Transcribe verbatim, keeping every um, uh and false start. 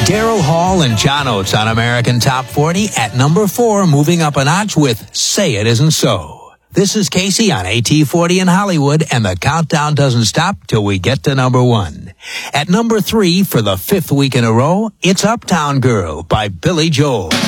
Daryl Hall and John Oates on American Top forty at number four, moving up a notch with Say It Isn't So. This is Casey on A T forty in Hollywood, and the countdown doesn't stop till we get to number one. At number three, for the fifth week in a row, it's Uptown Girl by Billy Joel.